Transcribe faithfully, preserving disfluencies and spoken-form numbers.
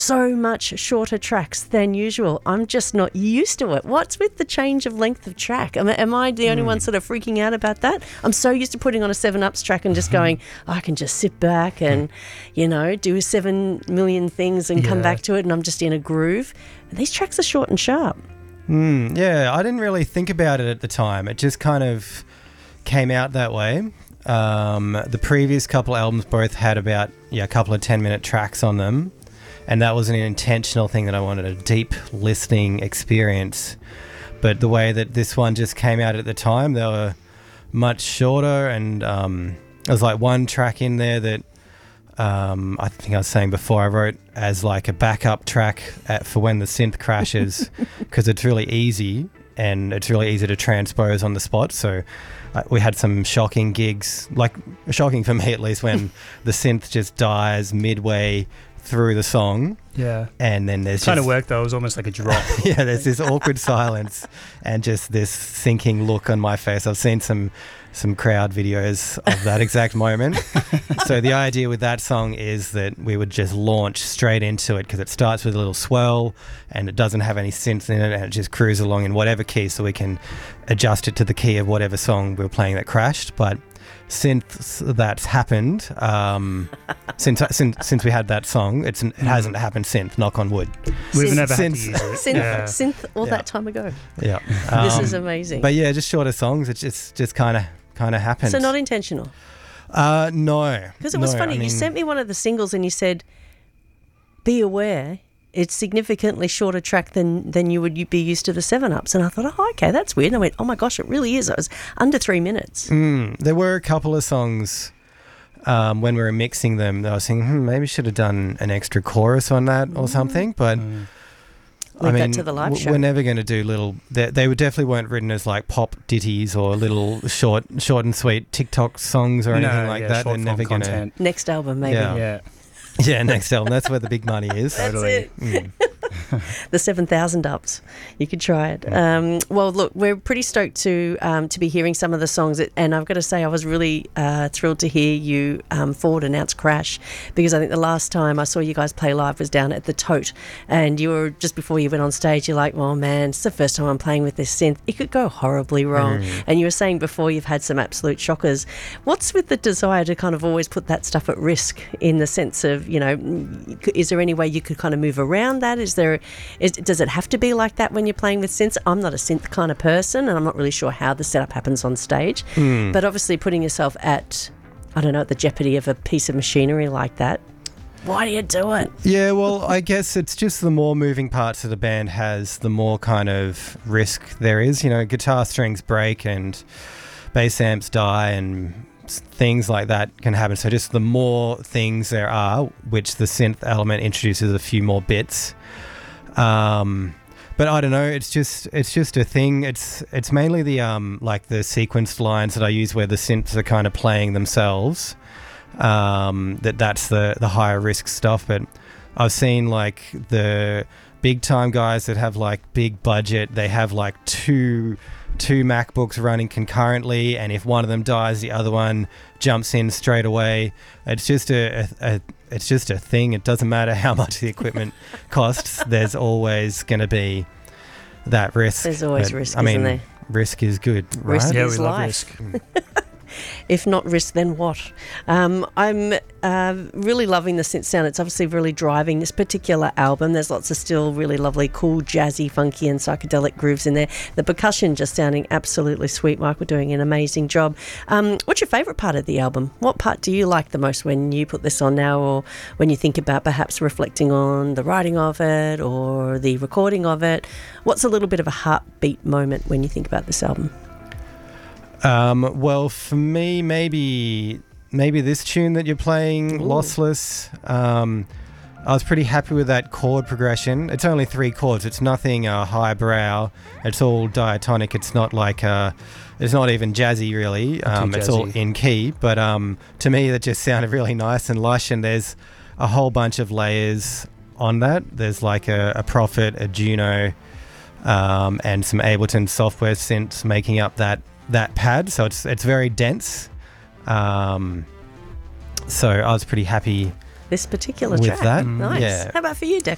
so much shorter tracks than usual. I'm just not used to it. What's with the change of length of track? Am, am I the only mm. one sort of freaking out about that? I'm so used to putting on a seven ups track and just going, oh, I can just sit back and, you know, do seven million things and yeah. come back to it, and I'm just in a groove. And these tracks are short and sharp. Mm, yeah, I didn't really think about it at the time. It just kind of came out that way. Um, the previous couple albums both had about yeah, a couple of ten-minute tracks on them. And that was an intentional thing that I wanted, a deep listening experience. But the way that this one just came out at the time, they were much shorter, and um, there was like one track in there that um, I think I was saying before I wrote as like a backup track at, for when the synth crashes, because it's really easy and it's really easy to transpose on the spot. So uh, we had some shocking gigs, like shocking for me at least, when the synth just dies midway through the song. Yeah. And then there's kind just, of worked though. It was almost like a drop. yeah, there's this awkward silence and just this sinking look on my face. I've seen some some crowd videos of that exact moment. So the idea with that song is that we would just launch straight into it, because it starts with a little swell and it doesn't have any synth in it, and it just cruises along in whatever key, so we can adjust it to the key of whatever song we were playing that crashed. But since that's happened, um, since since since we had that song, it's it hasn't happened since. Knock on wood. We've synth, never since, had to use synth, it. Yeah. synth all yeah. that time ago. Yeah, this um, is amazing. But yeah, just shorter songs. It just just kind of kind of happened. So not intentional. Uh, no, because it was no, funny. I mean, you sent me one of the singles and you said, "Be aware." It's significantly shorter track than, than you would be used to the seven ups. And I thought, oh, okay, that's weird. And I went, oh my gosh, it really is. It was under three minutes. Mm, there were a couple of songs um, when we were mixing them that I was thinking, hmm, maybe should have done an extra chorus on that or something. But mm. I Leave mean, that to the live w- show. we're never going to do little. They, they were definitely weren't written as like pop ditties or little short, short and sweet TikTok songs or anything no, like yeah, that. They're short never form going to. content. Next album, maybe. Yeah. Yeah. Yeah, next album. That's where the big money is. That's Totally. it. Mm. The seven thousand ups. You could try it. Um, well, look, we're pretty stoked to um, to be hearing some of the songs. And I've got to say, I was really uh, thrilled to hear you um, forward announce Crash, because I think the last time I saw you guys play live was down at the Tote. And you were, just before you went on stage, you're like, oh man, it's the first time I'm playing with this synth. It could go horribly wrong. Mm. And you were saying before you've had some absolute shockers. What's with the desire to kind of always put that stuff at risk, in the sense of, you know, is there any way you could kind of move around that? Is there, is, does it have to be like that when you're playing with synths? I'm not a synth kind of person, and I'm not really sure how the setup happens on stage. Mm. But obviously putting yourself at, I don't know, at the jeopardy of a piece of machinery like that, why do you do it? Yeah, well, I guess it's just the more moving parts that the band has, the more kind of risk there is. You know, guitar strings break and bass amps die and things like that can happen. So just the more things there are, which the synth element introduces a few more bits. Um, but I don't know. It's just it's just a thing. It's it's mainly the um like the sequenced lines that I use where the synths are kind of playing themselves. Um, that that's the the higher risk stuff. But I've seen like the big time guys that have like big budget. They have like two. two MacBooks running concurrently, and if one of them dies, the other one jumps in straight away. It's just a, a, a it's just a thing. It doesn't matter how much the equipment costs. There's always going to be that risk. There's always but, risk, I mean, isn't there? Risk is good, right? Risk Yeah, is we love life. risk. If not risk, then what? Um, I'm uh, really loving the synth sound. It's obviously really driving this particular album. There's lots of still really lovely, cool, jazzy, funky and psychedelic grooves in there. The percussion just sounding absolutely sweet. Michael doing an amazing job. Um, what's your favourite part of the album? What part do you like the most when you put this on now, or when you think about perhaps reflecting on the writing of it or the recording of it? What's a little bit of a heartbeat moment when you think about this album? Um, well, for me, maybe maybe this tune that you're playing, Ooh. Lossless. Um, I was pretty happy with that chord progression. It's only three chords. It's nothing uh, highbrow. It's all diatonic. It's not like uh, it's not even jazzy really. Um, it's all in key. But um, to me, that just sounded really nice and lush. And there's a whole bunch of layers on that. There's like a, a Prophet, a Juno, um, and some Ableton software synths making up that. that pad, so it's it's very dense. Um, so I was pretty happy this particular with track. that. Nice. Yeah. How about for you, Declan?